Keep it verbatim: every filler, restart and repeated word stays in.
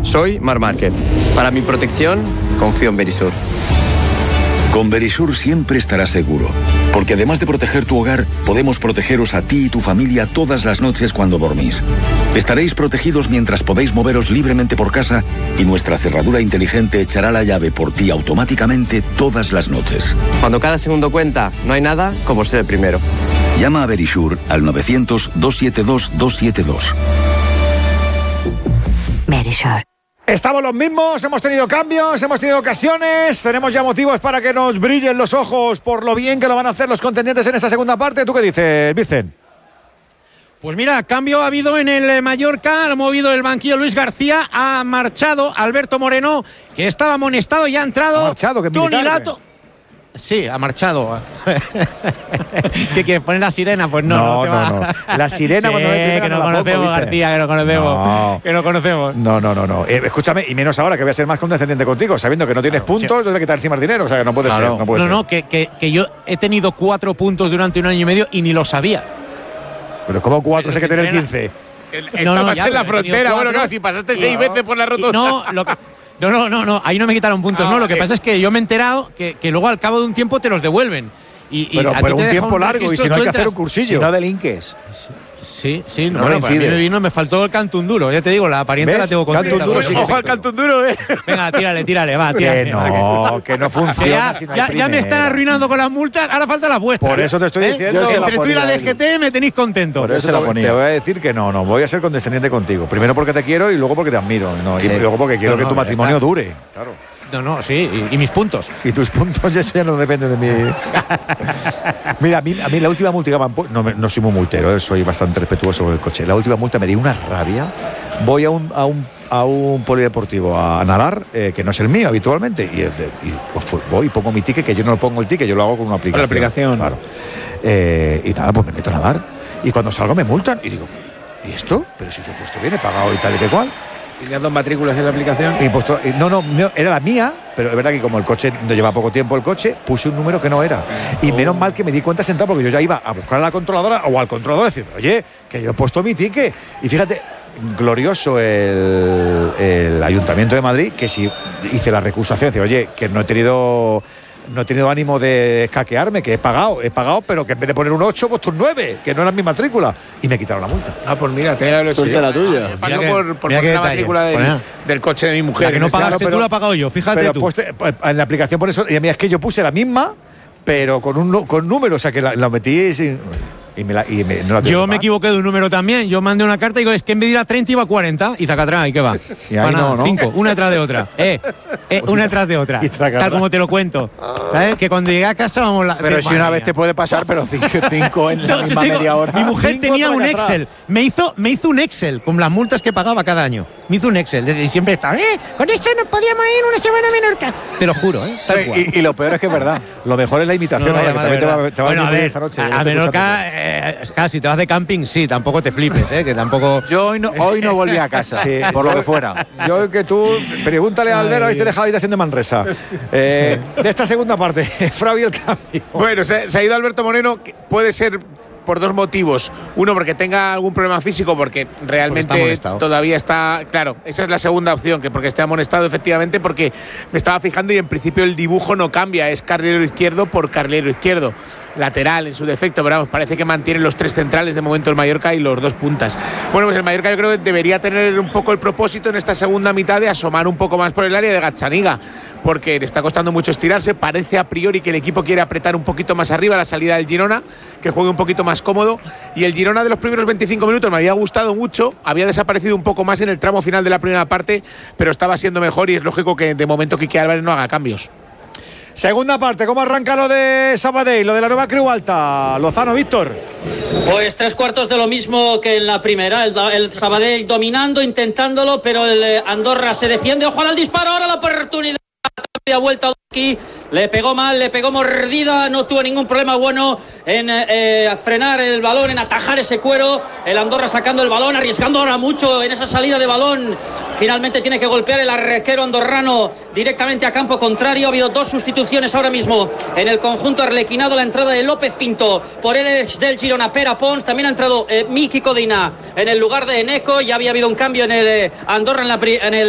Soy Mar Márquez. Para mi protección, confío en Verisur. Con Verisur siempre estarás seguro, porque además de proteger tu hogar, podemos protegeros a ti y tu familia todas las noches cuando dormís. Estaréis protegidos mientras podéis moveros libremente por casa y nuestra cerradura inteligente echará la llave por ti automáticamente todas las noches. Cuando cada segundo cuenta, no hay nada como ser el primero. Llama a Verisur al novecientos, doscientos setenta y dos, doscientos setenta y dos. Verisur. Estamos los mismos, hemos tenido cambios, hemos tenido ocasiones, tenemos ya motivos para que nos brillen los ojos por lo bien que lo van a hacer los contendientes en esta segunda parte. ¿Tú qué dices, Vicen? Pues mira, cambio ha habido en el Mallorca, ha movido el banquillo Luis García, ha marchado Alberto Moreno, que estaba amonestado y ha entrado ¿Ha marchado? ¿Qué Toni militar, Lato. Sí, ha marchado. ¿Qué quieres poner la sirena? Pues no, No, no, te no, va. no. La sirena cuando no hay primera que no no la pongo, conocemos, dice. García, que no conocemos. No. Que no conocemos. No, no, no, no. Eh, escúchame, y menos ahora que voy a ser más condescendiente contigo, sabiendo que no tienes Claro, puntos, te voy a quitar encima el dinero. O sea, que no puede Claro. ser. No, puede no, ser. no, que, que, que yo he tenido cuatro puntos durante un año y medio y ni lo sabía. Pero como cuatro sé que tener quince. Esto No, no, pasa ya, en la pero he tenido frontera. Bueno, cuatro. claro, si pasaste seis No. veces por la rotonda. No, lo que, no, no, no, no, ahí no me quitaron puntos. Ah, no, lo que vale. pasa es que yo me he enterado que, que luego al cabo de un tiempo te los devuelven. Y, y Pero, a ti pero te un deja tiempo largo y registro, si no hay tú que hacer entras- un cursillo. Si no delinques. Sí, sí, No no, lo bueno, para mí incides. me vino, me faltó el cantunduro. Ya te digo, la pariente ¿Ves? la tengo contenta. Cantunduro sí que Ojo al cantunduro, eh. Venga, tírale, tírale, va, Que tírale. no, que no Que funciona ya, si no hay ya, ya me primera. están arruinando con las multas, ahora falta las vuestras. Por eso te estoy ¿Eh? diciendo. Yo se la Entre tú y la ponía D G T me tenéis contento. Por Yo eso se la te, ponía. te voy a decir que no, no, voy a ser condescendiente contigo. Primero porque te quiero y luego porque te admiro. No, y Sí. luego porque quiero No, que no, tu ya matrimonio está. dure. Claro. No, no, sí, y, y mis puntos. Y tus puntos, eso ya no depende de mí. Mira, a mí, a mí la última multa que me han puesto, no, me- no soy muy multero, eh, soy bastante respetuoso con el coche. La última multa me dio una rabia. Voy a un, a un, a un polideportivo a nadar, eh, que no es el mío habitualmente, y, el de- y, pues, fu- voy y pongo mi ticket, que yo no lo pongo el ticket, yo lo hago con una aplicación. la aplicación. Claro. Eh, y nada, pues me meto a nadar. Y cuando salgo me multan y digo, ¿y esto? Pero si yo he puesto bien, he pagado y tal y que cual. ¿Tenías dos matrículas en la aplicación? Y puesto, y no, no, no, era la mía, pero es verdad que como el coche no lleva poco tiempo el coche, puse un número que no era. Y menos mal que me di cuenta sentado porque yo ya iba a buscar a la controladora o al controlador y decir, oye, que yo he puesto mi ticket. Y fíjate, glorioso el, el Ayuntamiento de Madrid, que si hice la recusación, decir, oye, que no he tenido... No he tenido ánimo de escaquearme, que he pagado, he pagado, pero que en vez de poner un ocho, he puesto un nueve, que no era mi matrícula. Y me quitaron la multa. Ah, pues mira, te lo Suelta la tuya. Pasó Mira que- por, por mira poner qué la detalle. matrícula del, Bueno. del coche de mi mujer. La que en no este pagaste caso, tú pero- la he pagado yo, fíjate Pero tú. pues, te- pues, en la aplicación por eso, y a mí es que yo puse la misma, pero con un nu- con número, o sea que la, la metí sin, y me la, y me, no la tuve Yo que me pagar. equivoqué de un número también. Yo mandé una carta y digo, es que en vez de ir a treinta iba a cuarenta y tacatrá, ¿y qué va? Y ahí Va nada, no, ¿no? Cinco, una detrás de otra. Eh, eh, una detrás de otra. Y tracatrá. Tal como te lo cuento. ¿Sabes? Que cuando llegué a casa vamos la. Pero si Madre una vez mía. te puede pasar, pero cinco, cinco en la No, misma te digo, media hora. Mi mujer Cinco tenía un tracatrá. Excel. Me hizo, me hizo un Excel con las multas que pagaba cada año. Me hizo un Excel. Y siempre estaba, eh, con eso nos podíamos ir una semana a Menorca. Te lo juro, ¿eh? Tal cual. Y, y lo peor es que es verdad. Lo mejor es la imitación, No, no, ahora, que además, también te de va, verdad. te va Bueno, a a venir ver, esta noche. a, yo a te escucho Menorca, eh, claro, si te vas de camping, sí, tampoco te flipes, ¿eh? Que tampoco. Yo hoy no, hoy no volví a casa, Sí. por lo que fuera. Yo que tú, pregúntale a Albert, habéis dejado la habitación de Manresa. Eh, de esta segunda parte, Fravi el cambio. Bueno, se, se ha ido Alberto Moreno, que puede ser por dos motivos. Uno, porque tenga algún problema físico, porque realmente Porque está amonestado. todavía está. Claro, esa es la segunda opción, que porque esté amonestado, efectivamente, porque me estaba fijando y en principio el dibujo no cambia, es carrilero izquierdo por carrilero izquierdo. Lateral en su defecto, pero vamos, parece que mantiene los tres centrales de momento el Mallorca y los dos puntas. Bueno, pues el Mallorca yo creo que debería tener un poco el propósito en esta segunda mitad de asomar un poco más por el área de Gazzaniga, porque le está costando mucho estirarse. Parece a priori que el equipo quiere apretar un poquito más arriba la salida del Girona, que juegue un poquito más cómodo. Y el Girona de los primeros veinticinco minutos me había gustado mucho, había desaparecido un poco más en el tramo final de la primera parte, pero estaba siendo mejor y es lógico que de momento Quique Álvarez no haga cambios. Segunda parte, ¿cómo arranca lo de Sabadell, lo de la nueva Creu Alta? Lozano, Víctor. Pues tres cuartos de lo mismo que en la primera. El, el Sabadell dominando, intentándolo, pero el eh, Andorra se defiende. Ojo al disparo, ahora la oportunidad. Ha vuelto aquí, le pegó mal, le pegó mordida, no tuvo ningún problema bueno en eh, frenar el balón, en atajar ese cuero. El Andorra sacando el balón, arriesgando ahora mucho en esa salida de balón. Finalmente tiene que golpear el arquero andorrano directamente a campo contrario. Ha habido dos sustituciones ahora mismo en el conjunto arlequinado. La entrada de López Pinto por el ex del Girona, Pera Pons. También ha entrado eh, Miki Codina en el lugar de Eneco. Ya había habido un cambio en el eh, Andorra en, la, en el